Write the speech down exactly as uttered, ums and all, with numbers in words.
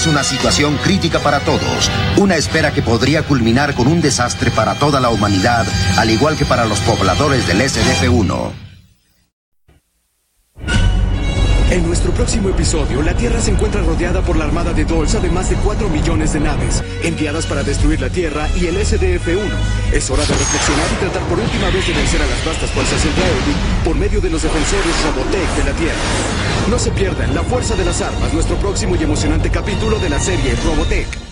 una situación crítica para todos. Una espera que podría culminar con un desastre para toda la humanidad, al igual que para los pobladores del S D F uno. En nuestro próximo episodio, la Tierra se encuentra rodeada por la armada de Dolls, además de cuatro millones de naves, enviadas para destruir la Tierra y el S D F uno. Es hora de reflexionar y tratar por última vez de vencer a las vastas fuerzas Eldraeoth por medio de los defensores Robotech de la Tierra. No se pierdan La Fuerza de las Armas, nuestro próximo y emocionante capítulo de la serie Robotech.